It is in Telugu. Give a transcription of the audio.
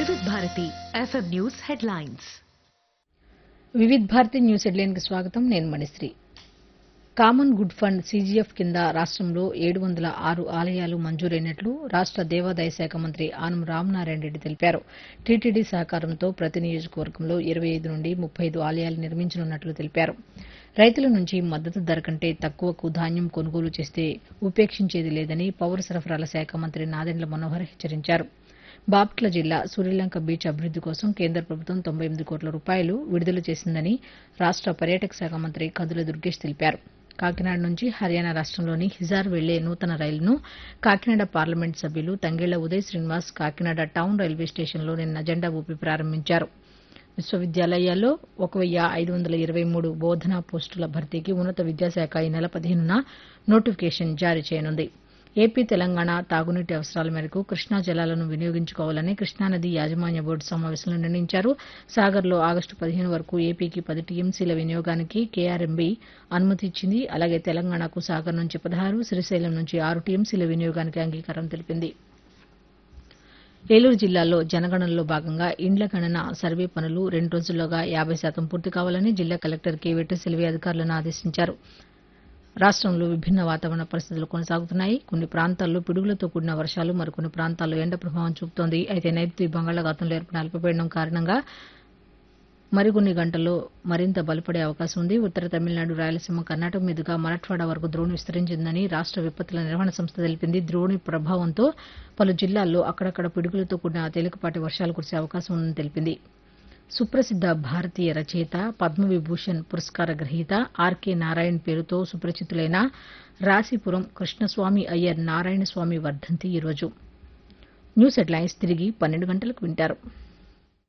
వివిధ Bharati FM news headlines. Vividh Bharati news headline కి స్వాగతం. నేను Manisri. Common good fund CGF కింద రాష్ట్రంలో 706 ఆలయాలు మంజూరైనట్లు రాష్ట్ర దేవాదాయ శాఖ మంత్రి ఆనం రామనారాయణ రెడ్డి తెలిపారు. టీటీడీ సహకారంతో ప్రతి నియోజకవర్గంలో 25 నుండి 35 ఆలయాలు నిర్మించనున్నట్లు తెలిపారు. రైతుల నుంచి మద్దతు ధర కంటే తక్కువకు ధాన్యం కొనుగోలు చేస్తే ఉపేక్షించేది లేదని పౌర సరఫరాల శాఖ మంత్రి నాదెండ్ల మనోహర్ హెచ్చరించారు. బాపట్ల జిల్లా సూర్యలంక బీచ్ అభివృద్ది కోసం కేంద్ర ప్రభుత్వం 98 కోట్ల రూపాయలు విడుదల చేసిందని రాష్ట్ర పర్యాటక శాఖ మంత్రి కందుల దుర్గేష్ తెలిపారు. కాకినాడ నుంచి హర్యానా రాష్ట్రంలోని హిజార్ వెళ్లే నూతన రైలును కాకినాడ పార్లమెంట్ సభ్యులు తంగెళ్ల ఉదయ్ శ్రీనివాస్ కాకినాడ టౌన్ రైల్వే స్టేషన్లో నిన్న జెండా ఊపి ప్రారంభించారు. విశ్వవిద్యాలయాల్లో 1523 బోధనా పోస్టుల భర్తీకి ఉన్నత విద్యాశాఖ ఈ నెల 15న నోటిఫికేషన్ జారీ చేయనుంది. ఏపీ తెలంగాణ తాగునీటి అవసరాల మేరకు కృష్ణా జలాలను వినియోగించుకోవాలని కృష్ణానది యాజమాన్య బోర్డు సమావేశంలో నిర్ణయించారు. సాగర్లో ఆగస్టు 15 వరకు ఏపీకి 10 టీఎంసీల వినియోగానికి కేఆర్ఎంబీ అనుమతి ఇచ్చింది. అలాగే తెలంగాణకు సాగర్ నుంచి 16, శ్రీశైలం నుంచి 6 టీఎంసీల వినియోగానికి అంగీకారం తెలిపింది. ఏలూరు జిల్లాలో జనగణనలో భాగంగా ఇండ్ల గణన సర్వే పనులు 2 రోజుల్లోగా 50% పూర్తి కావాలని జిల్లా కలెక్టర్ కె వెట్రిసెల్వి అధికారులను ఆదేశించారు. రాష్ట్రంలో విభిన్న వాతావరణ పరిస్థితులు కొనసాగుతున్నాయి. కొన్ని ప్రాంతాల్లో పిడుగులతో కూడిన వర్షాలు, మరికొన్ని ప్రాంతాల్లో ఎండ ప్రభావం చూపుతోంది. అయితే నైరుతి బంగాళాఖాతంలో ఏర్పడిన అల్పపీడనం కారణంగా మరికొన్ని గంటల్లో మరింత బలపడే అవకాశం ఉంది. ఉత్తర తమిళనాడు, రాయలసీమ, కర్ణాటక మీదుగా మరాఠ్వాడా వరకు ద్రోణి విస్తరించిందని రాష్ట్ర విపత్తుల నిర్వహణ సంస్థ తెలిపింది. ద్రోణి ప్రభావంతో పలు జిల్లాల్లో అక్కడక్కడ పిడుగులతో కూడిన తేలికపాటి వర్షాలు కురిసే అవకాశం ఉందని తెలిపింది. సుప్రసిద్ద భారతీయ రచయిత, పద్మవిభూషణ్ పురస్కార గ్రహీత ఆర్కే నారాయణ్ పేరుతో సుపరిచితులైన రాశిపురం కృష్ణస్వామి అయ్యర్ నారాయణ స్వామి వర్ధంతి ఈరోజు. న్యూస్ హెడ్లైన్స్ తిరిగి 12 గంటలకు వింటారు.